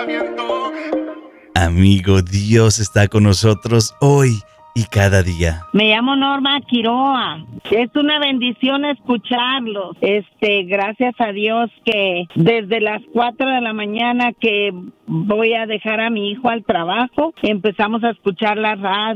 Amigo, Dios está con nosotros hoy y cada día. Me llamo Norma Quiroa. Es una bendición escucharlos. Gracias a Dios que desde las 4 de la mañana que voy a dejar a mi hijo al trabajo, empezamos a escuchar la radio.